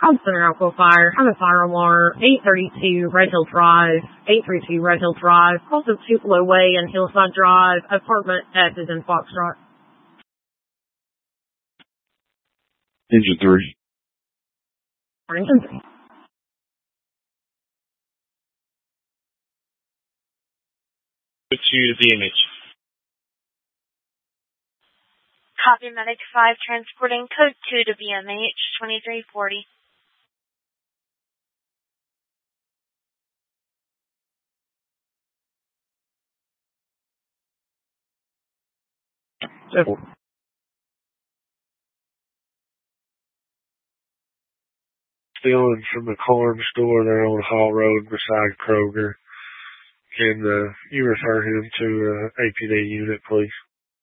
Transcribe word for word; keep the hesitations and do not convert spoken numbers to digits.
Call Center Alcohol Fire. Have a fire alarm. eight thirty-two Red Hill Drive. eight thirty-two Red Hill Drive. Also Tupelo Way and Hillside Drive. Apartment F is in Foxtrot. Engine three. Engine three. To the B M H. Copy Medic five, transporting code two to B M H, twenty-three forty. Several. Stealing from the corn store there on Hall Road beside Kroger. Can uh, you refer him to uh, A P D unit, please?